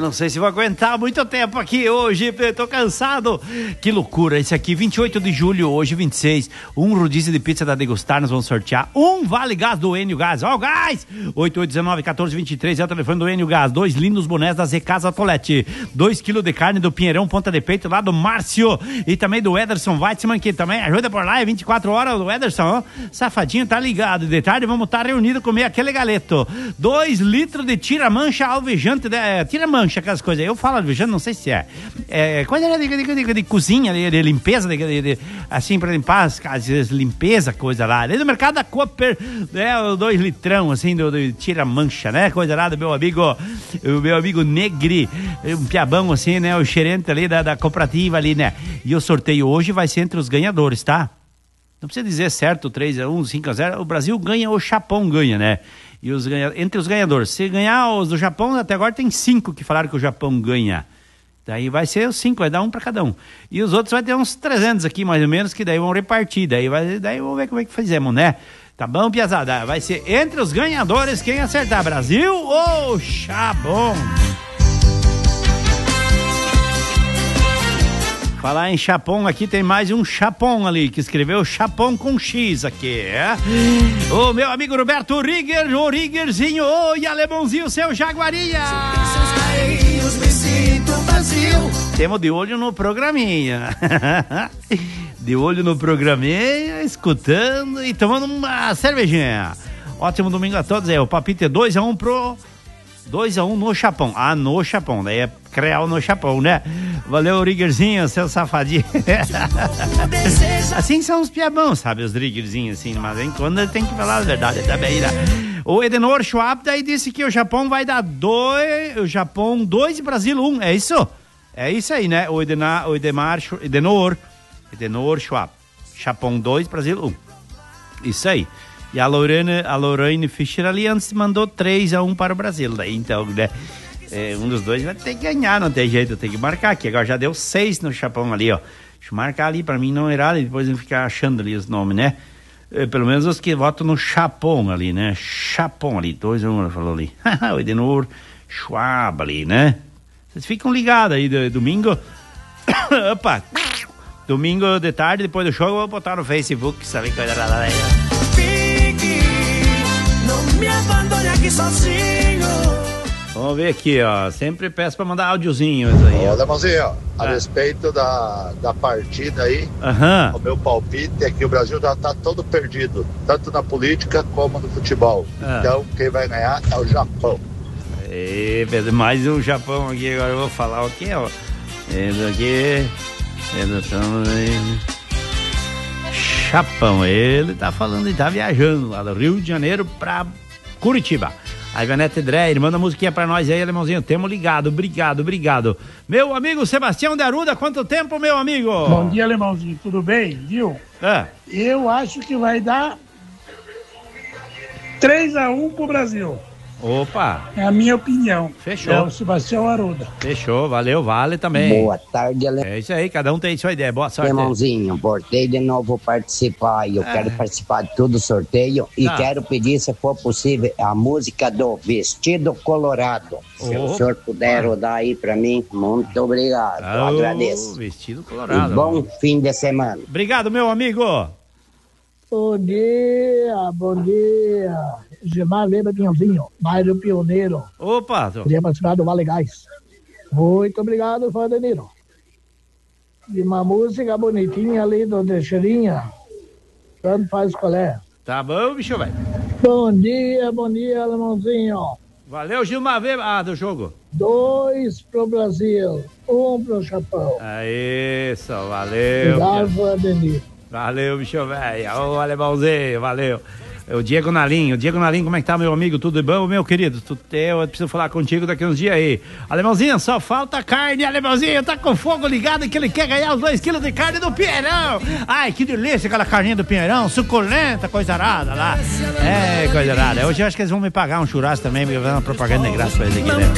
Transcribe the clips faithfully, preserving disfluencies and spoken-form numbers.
não sei se vou aguentar muito tempo aqui hoje, tô cansado. Que loucura, esse aqui, vinte e oito de julho, hoje vinte e seis, um rodízio de pizza da Degustar, nós vamos sortear um Vale Gás do Enio Gás. Ó, o gás! oito oito um nove, um quatro dois três é o telefone do Enio Gás. Dois lindos bonés da Z Casa Tolete. Dois quilos de carne do Pinheirão Ponta de Peito, lá do Márcio. E também do Ederson Weitzman, que também ajuda por lá, é vinte e quatro horas, o Ederson, ó, safadinho, tá ligado. De tarde vamos estar reunidos comer aquele galeto. Dois litros de tira-mancha alvejante, de, é, tira-mancha, aquelas coisas. Eu falo alvejante, não sei se é. É coisa de, de, de, de cozinha, de, de limpeza, de, de, de, assim, pra limpar as casas, limpeza, coisa lá. Desde o mercado da Cooper, é, dois litrão, assim, do, do tira-mancha, né? Coisa lá do meu amigo, o meu amigo Negri, um piabão, assim, né? O gerente ali da, da cooperativa ali, né? E o sorteio hoje vai ser entre os ganhadores, tá? Não precisa dizer certo, três a um, cinco a zero, o Brasil ganha, o Japão ganha, né? E os ganha... entre os ganhadores, se ganhar os do Japão, até agora tem cinco que falaram que o Japão ganha. Daí vai ser os cinco, vai dar um para cada um. E os outros vai ter uns trezentos aqui, mais ou menos, que daí vão repartir. Daí, vai... daí vamos ver como é que fizemos, né? Tá bom, piazada? Vai ser entre os ganhadores quem acertar, Brasil ou Japão. Falar em Chapão, aqui tem mais um Chapão ali, que escreveu Chapão com X aqui, é? O meu amigo Roberto Rigger, o Riggerzinho, oi, alemãozinho, seu Jaguarinha! Temos de olho no programinha. De olho no programinha, escutando e tomando uma cervejinha. Ótimo domingo a todos aí, o papito é dois a um pro... dois a um no Chapão. Ah, no Chapão. Daí é Creal no Chapão, né? Valeu, Riggerzinho, seu safadinho. Assim são os piabãos, sabe? Os Riggerzinhos, assim. Mas em quando tem que falar a verdade também, né? O Edenor Schwab daí disse que o Japão vai dar dois... O Japão dois e Brasil um. É isso? É isso aí, né? O, Edena, o Edemar... Edenor... Edenor Schwab. Japão dois, Brasil um. Isso aí. E a Lorraine, a Lorraine Fischer ali antes mandou três a um para o Brasil. Daí então, né? É, um dos dois vai ter que ganhar, não tem jeito, tem que marcar aqui. Agora já deu seis no Japão ali, ó. Deixa eu marcar ali para mim não errar e depois não ficar achando ali os nomes, né? É, pelo menos os que votam no Japão ali, né? Japão ali, dois a um, ela falou ali. O Edenor Schwab ali, né? Vocês ficam ligados aí, do, domingo. Opa! Domingo de tarde, depois do show, eu vou botar no Facebook, sabe que vai dar lá. Não me abandone aqui sozinho. Vamos ver aqui, ó. Sempre peço pra mandar áudiozinho isso aí. Ô, Lemonzinho, a ah. respeito da, da partida aí, uhum. O meu palpite é que o Brasil já tá todo perdido, tanto na política como no futebol. Ah. Então, quem vai ganhar é o Japão. E, mais um Japão aqui, agora eu vou falar o que, ó. Esse aqui... Japão, ele tá falando e tá viajando lá do Rio de Janeiro pra Curitiba. A Ivanete Dreyer, manda a musiquinha pra nós aí, alemãozinho. Temos ligado, obrigado, obrigado. Meu amigo Sebastião de Aruda, quanto tempo, meu amigo? Bom dia, alemãozinho, tudo bem, viu? É. Eu acho que vai dar três a um pro Brasil. Opa! É a minha opinião. Fechou. É o Sebastião Aruda. Fechou, valeu, vale também. Boa tarde, Ale... É isso aí, cada um tem sua ideia. Boa sorte. Irmãozinho, voltei de novo participar e eu é. quero participar de todo o sorteio e tá. quero pedir, se for possível, a música do Vestido Colorado. Se oh. o senhor puder rodar aí pra mim, muito obrigado. Oh, eu agradeço. Vestido Colorado. E bom fim de semana. Obrigado, meu amigo. Bom dia, bom dia. Gemar Lembra Pinhãozinho, bairro Pioneiro. Opa! Tô... Queria participar do Vale Gás. Muito obrigado, Fandaniro. E uma música bonitinha ali do Teixeirinha. Tanto faz qual é. Tá bom, bicho, velho. Bom dia, bom dia, alemãozinho. Valeu, Gilmar Weber. Ah, do jogo. Dois pro Brasil, um pro Japão. Aí, só valeu. Obrigado, Fandaniro. Valeu, bicho, velho. Ô, alemãozinho, valeu. O Diego Nalim, o Diego Nalim, como é que tá, meu amigo? Tudo bom, meu querido? Tu, eu preciso falar contigo daqui uns dias aí. Alemãozinho, só falta carne, alemãozinho, tá com fogo ligado que ele quer ganhar os dois quilos de carne do Pinheirão. Ai, que delícia aquela carninha do Pinheirão, suculenta, coisa arada lá. É, coisa arada. Hoje eu acho que eles vão me pagar um churrasco também, me dando uma propaganda de graça pra eles aqui, né?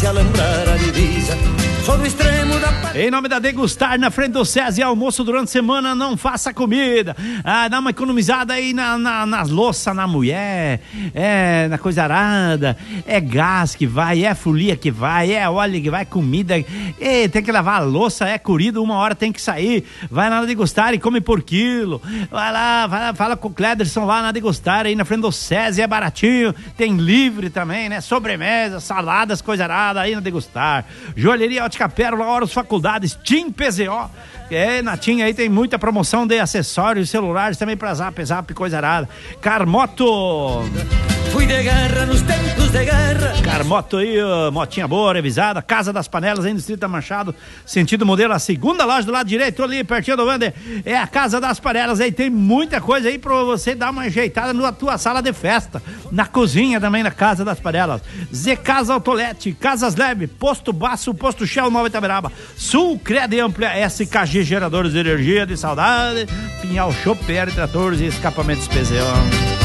Em nome da Degustar, na frente do César e almoço durante a semana, não faça comida. Ah, dá uma economizada aí na, na, nas louças louça na mulher, é na coisa arada, é gás que vai, é folia que vai, é óleo que vai, comida, e tem que lavar a louça, é curido, uma hora tem que sair, vai lá na Degustar e come por quilo, vai lá, vai lá fala com o Clederson lá na Degustar, aí na frente do SESI, é baratinho, tem livre também, né, sobremesa, saladas, coisa arada, aí na Degustar. Joalheria Ótica Pérola, Horus Faculdades, Tim P Z O, é, na Tim aí tem muita promoção de acessórios, celulares também pra zap, zap, coisa arada. Carmoto. Fui de guerra nos tempos de guerra. Carmoto aí, uh, motinha boa, revisada, Casa das Panelas aí no Distrito Machado, sentido modelo, a segunda loja do lado direito ali, pertinho do Wander, é a Casa das Panelas, aí tem muita coisa aí pra você dar uma ajeitada na tua sala de festa, na cozinha também, na Casa das Panelas. Z Casa Autolete, Casas Leve, Posto Baço, Posto Shell Nova Itaberaba, Sul Cred Amplia, S K G Geradores de Energia de Saudade, Pinhal Choper, Tratores e Escapamentos P Z O.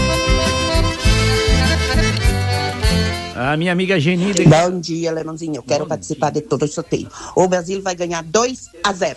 A minha amiga Geni... De... Bom dia, Alemãozinho. Eu quero Bom participar dia. de todo o sorteio. O Brasil vai ganhar dois a zero.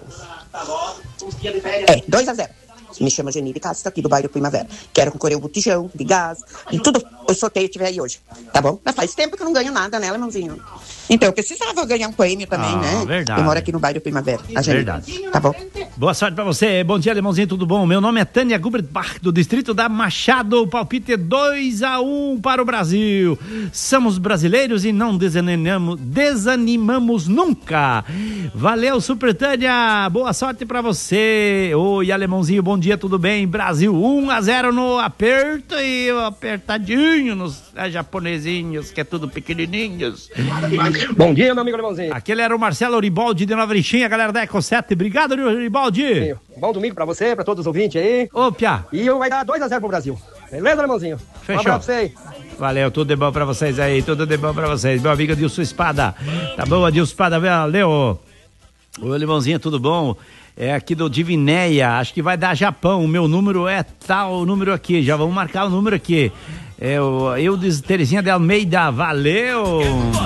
É, dois a zero. Me chama Geni de Castro, aqui do bairro Primavera. Quero concorrer o botijão de gás e tudo o sorteio que tiver aí hoje. Tá bom? Mas faz tempo que eu não ganho nada, né, Alemãozinho? Então, eu precisava ganhar um prêmio também, ah, né? Verdade. Eu moro aqui no bairro Primavera. A Geni. Verdade. Tá bom? Boa sorte pra você. Bom dia, Alemãozinho, tudo bom? Meu nome é Tânia Guberbach, do distrito da Machado. O palpite é dois a um para o Brasil. Somos brasileiros e não desanimamos, desanimamos nunca. Valeu, Super Tânia. Boa sorte pra você. Oi, Alemãozinho, bom dia, tudo bem? Brasil um a zero no aperto e apertadinho nos japonesinhos, que é tudo pequenininhos. Bom dia, meu amigo Alemãozinho. Aquele era o Marcelo Ribaldi de Nova Lixinha, galera da Eco sete. Obrigado, Ribaldi. Sim. Bom domingo pra você, pra todos os ouvintes aí. Ô, Pia. E vai dar dois a zero pro Brasil. Beleza, Alemãozinho? Fechou. Um abraço pra você aí. Valeu, tudo de bom pra vocês aí, tudo de bom pra vocês. Meu amigo Adilson Espada. Tá bom, Adilson Espada, valeu. Ô, Alemãozinho, tudo bom? É aqui do Divinéia, acho que vai dar Japão. O meu número é tal, o número aqui. Já vamos marcar o número aqui. É o Eudes Terezinha de Almeida, valeu!